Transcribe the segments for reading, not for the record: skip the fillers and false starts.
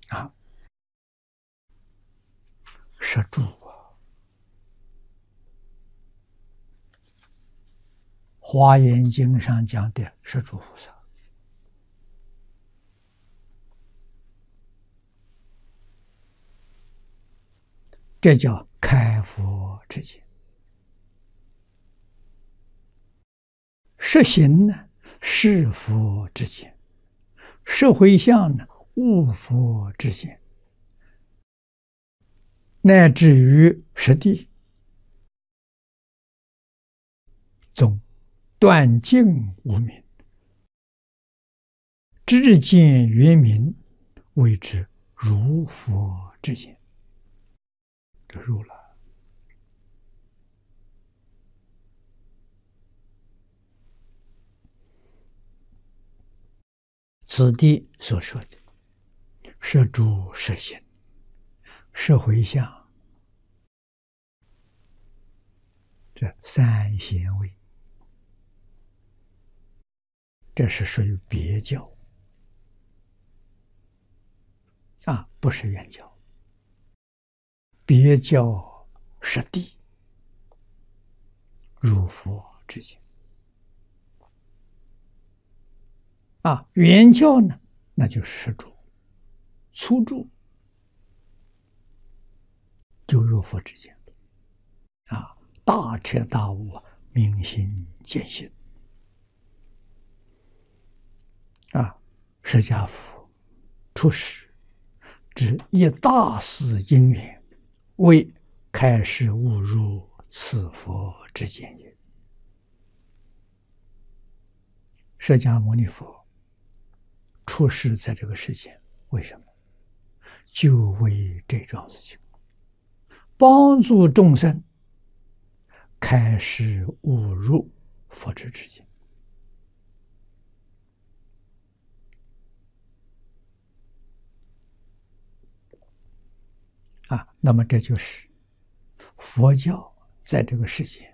啊，摄住啊，《华严经》上讲的摄住菩萨，这叫开佛之见。摄行呢，是佛之见；摄回向呢，悟佛之见。乃至于实地，总断尽无明，知见圆明，谓之如佛之见。这入了。此地所说的摄住、摄行、摄回向，这三贤位，这是属于别教啊，不是原教。别教摄地，入佛之见啊。原教呢，那就是摄住、粗住，就入佛之见啊。大彻大悟，明心见性啊。释迦佛出世之一大事因缘，为开示悟入此佛之见也。释迦牟尼佛出世在这个世间，为什么？就为这桩事情，帮助众生开示悟入佛之见啊。那么这就是佛教在这个世界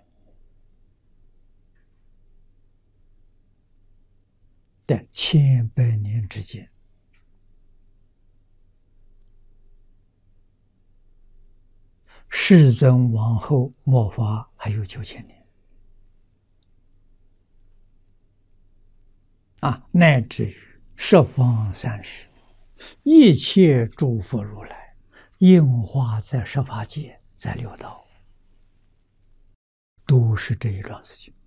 的千百年之间，世尊往后末法还有9000年啊，乃至于十方三世一切诸佛如来应化在十法界，在六道，都是这一桩事情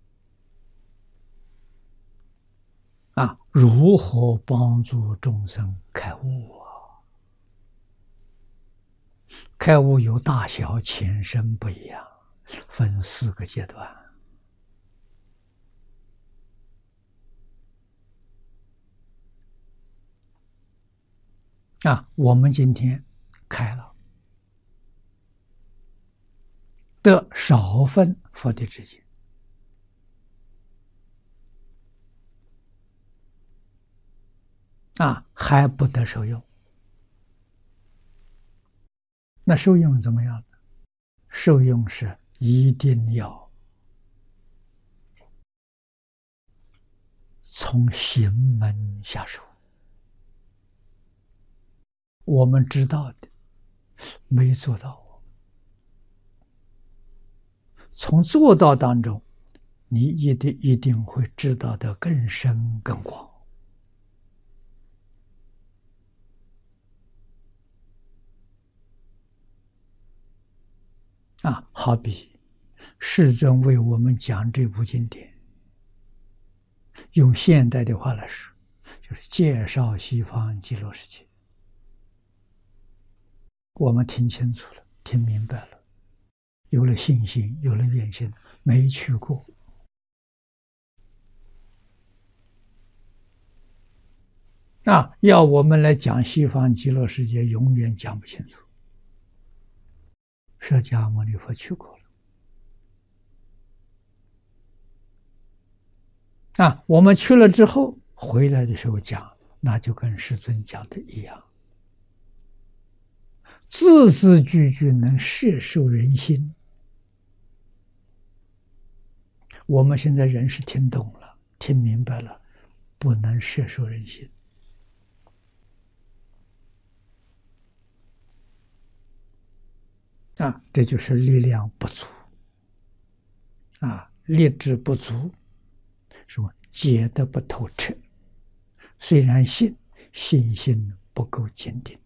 啊。如何帮助众生开悟啊？开悟有大小浅深不一样，分4个阶段啊。我们今天开了，得少分佛的知见啊，还不得受用。那受用怎么样呢？受用是一定要从行门下手。我们知道的没做到，从做到当中，你一定会知道的更深更广啊。好比世尊为我们讲这部经典，用现代的话来说，就是介绍西方极乐世界。我们听清楚了，听明白了，有了信心，有了愿心，没去过啊，要我们来讲西方极乐世界，永远讲不清楚。释迦牟尼佛去过了啊，我们去了之后回来的时候讲，那就跟世尊讲的一样，字字句句能摄受人心。我们现在人是听懂了，听明白了，不能摄受人心这就是力量不足力志不足，什么解得不透彻。虽然信，信心不够坚定